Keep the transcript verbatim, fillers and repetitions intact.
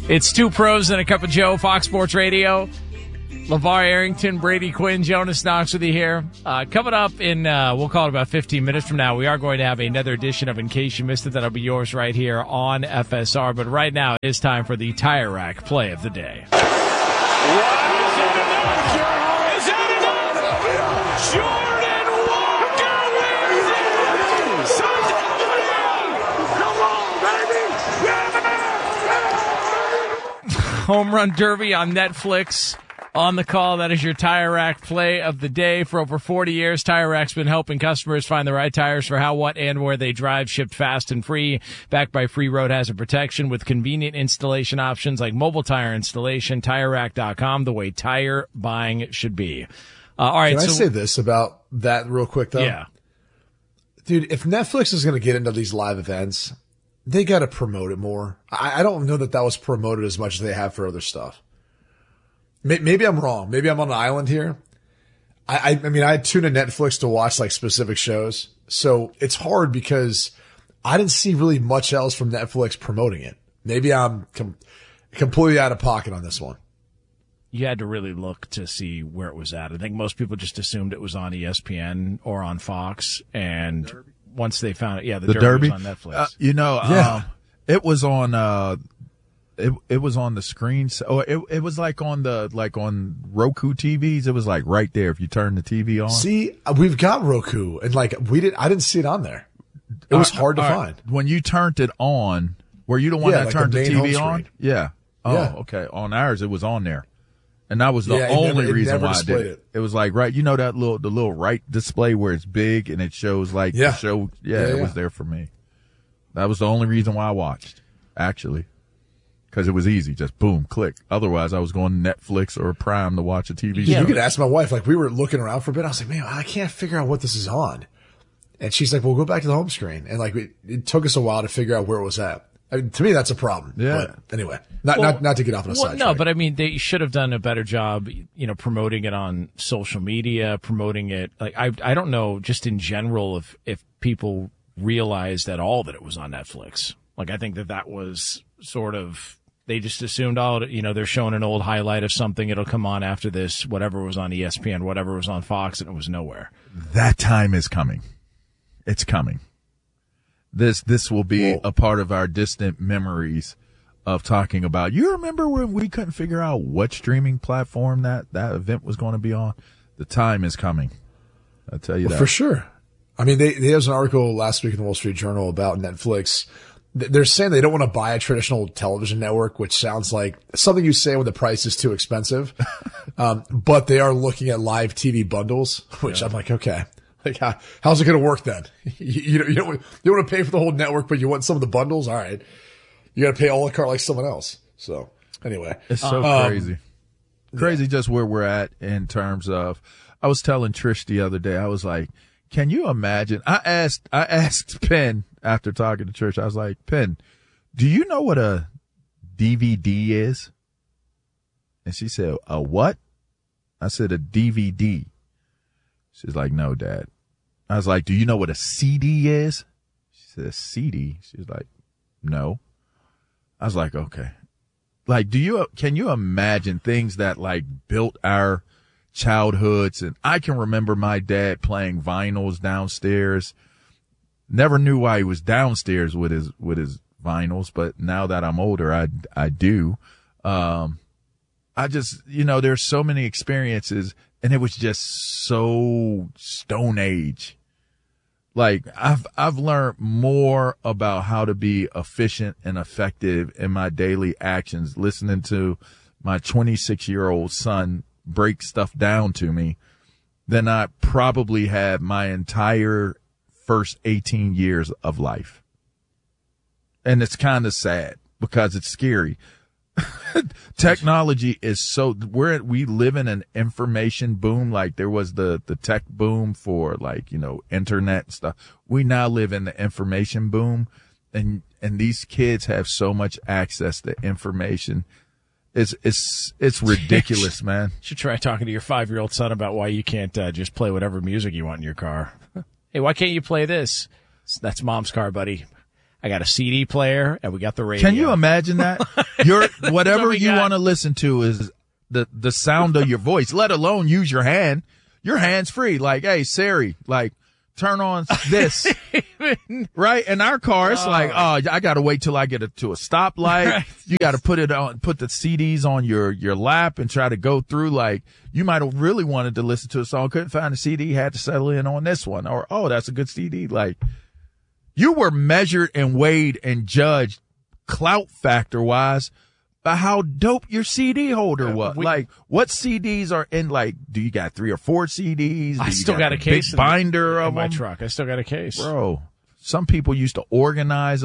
It's Two Pros and a Cup of Joe, Fox Sports Radio. LeVar Arrington, Brady Quinn, Jonas Knox with you here. Uh, coming up in, uh, we'll call it about fifteen minutes from now, we are going to have another edition of In Case You Missed It. That'll be yours right here on F S R. But right now, it is time for the Tire Rack Play of the Day. Is that enough? Jordan Walker wins it! Come on, baby! Home Run Derby on Netflix. On the call, that is your Tire Rack Play of the Day. For over forty years, Tire Rack's been helping customers find the right tires for how, what, and where they drive, shipped fast and free, backed by free road hazard protection with convenient installation options like mobile tire installation. Tire Rack dot com, the way tire buying should be. Uh, all right. Can I so, say this about that real quick, though? Yeah. Dude, if Netflix is going to get into these live events, they got to promote it more. I, I don't know that that was promoted as much as they have for other stuff. Maybe I'm wrong. Maybe I'm on an island here. I, I, I mean, I tune in Netflix to watch like specific shows. So it's hard because I didn't see really much else from Netflix promoting it. Maybe I'm com- completely out of pocket on this one. You had to really look to see where it was at. I think most people just assumed it was on E S P N or on Fox. And Derby. Once they found it, yeah, the, the Derby, Derby was on Netflix. Uh, you know, yeah. um, it was on, uh, It it was on the screen. Oh, it it was like on the like on Roku T Vs. It was like right there if you turn the T V on. See, we've got Roku, and like we did, I didn't see it on there. It was uh, hard to uh, find. When you turned it on, were you the one Yeah, that like turned the the, main T V home on? screen. Yeah. Oh, Yeah. okay. On ours, it was on there, and that was the Yeah, it only never- it reason never why I did displayed it. it. It was like right, you know that little the little right display where it's big and it shows like Yeah. the show. Yeah, Yeah, it yeah. was there for me. That was the only reason why I watched, actually. Because it was easy, just boom, click. Otherwise, I was going to Netflix or Prime to watch a T V Yeah, show. you could ask my wife. Like we were looking around for a bit. I was like, man, I can't figure out what this is on. And she's like, well, go back to the home screen. And like it, it took us a while to figure out where it was at. I mean, to me, that's a problem. Yeah. But anyway, not Well, not not to get off on a well, side. no, track. but I mean, they should have done a better job, you know, promoting it on social media, promoting it. Like, I, I don't know, just in general, if, if people realized at all that it was on Netflix. Like, I think that that was sort of, they just assumed, oh, you know, they're showing an old highlight of something. It'll come on after this, whatever was on E S P N, whatever was on Fox, and it was nowhere. That time is coming. It's coming. This this will be Whoa. a part of our distant memories of talking about. You remember when we couldn't figure out what streaming platform that, that event was going to be on? The time is coming. I'll tell you Well, that. for sure. I mean, they, there was an article last week in the Wall Street Journal about Netflix. They're saying they don't want to buy a traditional television network, which sounds like something you say when the price is too expensive. um, but they are looking at live T V bundles, which yeah. I'm like, okay, like how, how's it going to work then? you, you, don't, you don't, you don't want to pay for the whole network, but you want some of the bundles. All right. You got to pay a la carte like someone else. So anyway, it's so um, crazy, crazy yeah. just where we're at in terms of, I was telling Trish the other day, I was like, can you imagine? I asked, I asked Penn after talking to Trish, I was like, Penn, do you know what a D V D is? And she said, a what? I said, a D V D. She's like, no, Dad. I was like, do you know what a C D is? She said, a C D. She was like, no. I was like, okay. Like, do you, can you imagine things that like built our childhoods? And I can remember my dad playing vinyls downstairs. Never knew why he was downstairs with his, with his vinyls, but now that I'm older, I, I do. Um, I just, you know, there's so many experiences and it was just so Stone Age. Like I've, I've learned more about how to be efficient and effective in my daily actions, listening to my twenty-six year old son break stuff down to me than I probably had my entire first eighteen years of life. And it's kind of sad because it's scary. Technology is so, we're, we live in an information boom. Like there was the, the tech boom for like, you know, internet and stuff. We now live in the information boom and, and these kids have so much access to information. It's, it's, it's ridiculous, man. You should try talking to your five-year-old son about why you can't uh, just play whatever music you want in your car. Hey, why can't you play this? That's Mom's car, buddy. I got a C D player, and we got the radio. Can you imagine that? Your whatever we you got. want to listen to is the the sound of your voice. Let alone use your hand. Your hand's free. Like, hey Siri, like turn on this. Right? In our car, it's Oh. like, oh, I got to wait till I get it to a stoplight. Right. You got to put it on, put the C Ds on your your lap and try to go through. Like, you might have really wanted to listen to a song, couldn't find a C D, had to settle in on this one, or oh, that's a good C D. Like, you were measured and weighed and judged clout factor wise by how dope your C D holder was. we- Like, what C Ds are in, like, do you got three or four C Ds? Do I you still got, the a case big in- binder in of my them? truck. I still got a case. Bro, some people used to organize